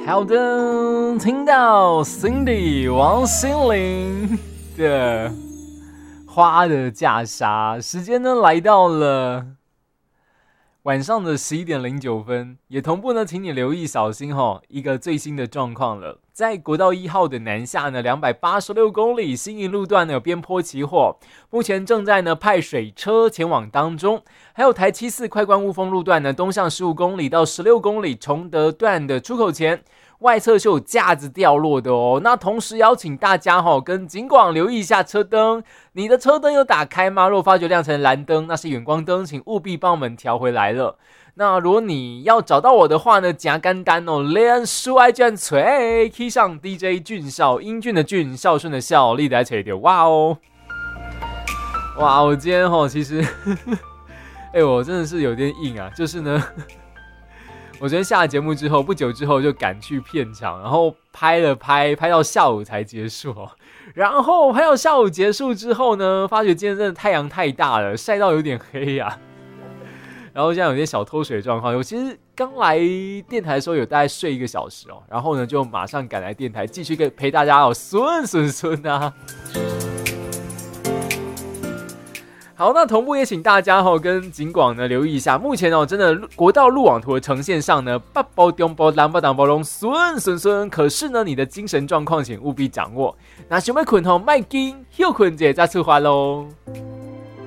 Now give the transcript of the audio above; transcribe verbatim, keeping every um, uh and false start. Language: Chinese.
好的，听到 Cindy 王心凌的花的嫁纱，时间呢来到了晚上的十一点零九分，也同步呢，请你留意小心哈，一个最新的状况了。在国道一号的南下呢，两百八十六公里新营路段呢有边坡起火，目前正在呢派水车前往当中。还有台七四快关雾峰路段呢，东向十五公里到十六公里崇德段的出口前，外侧是有架子掉落的哦。那同时邀请大家哈、哦、跟警广留意一下车灯，你的车灯有打开吗？如果发觉亮成蓝灯，那是远光灯，请务必帮我们调回来了。那如果你要找到我的话呢，加简单哦，脸书爱卷锤 key 上 D J 俊孝，英俊的俊，孝顺的孝，立来锤的哇哦，哇！我今天哈其实，哎、欸，我真的是有点硬啊，就是呢。我昨天下了节目之后，不久之后就赶去片场，然后拍了拍，拍到下午才结束哦。然后拍到下午结束之后呢，发觉今天真的太阳太大了，晒到有点黑啊。然后现在有点小脱水状况。我其实刚来电台的时候有大概睡一个小时哦，然后呢就马上赶来电台，继续陪大家哦，顺顺顺啊。好，那同步也请大家哦跟警广呢留意一下，目前哦真的国道路网图的呈现上呢，北部、中部、南部、东部拢顺顺顺，可是呢你的精神状况请务必掌握。那想要困吼，卖紧休困者再出发喽。